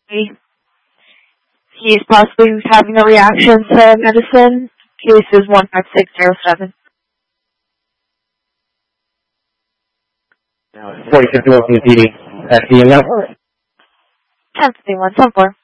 He's possibly having a reaction to medicine. Case is 15607. Now, 4051 PD. That's the now. 1051, 10-4.